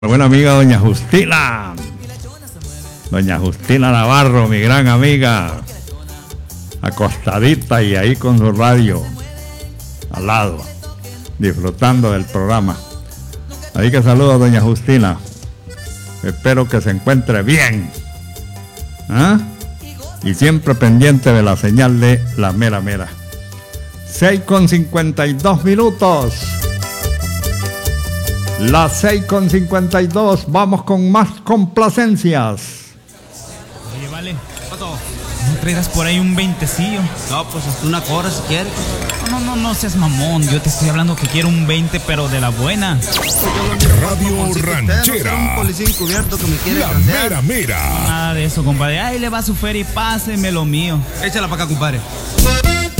Buena amiga doña Justina Navarro, mi gran amiga, acostadita y ahí con su radio al lado, disfrutando del programa. Ahí que saludo a doña Justina, espero que se encuentre bien, y siempre pendiente de la señal de la mera mera. 6:52. Las 6:52, vamos con más complacencias. Oye, vale, ¿no traigas por ahí un veintecillo? No, pues hasta una cora si quieres. No seas mamón, yo te estoy hablando que quiero un 20, pero de la buena. Radio Ranchera. Un policía encubierto que me quiere La transear. mera. Nada de eso, compadre. Ahí le va su feria y páseme lo mío. Échala para acá, compadre.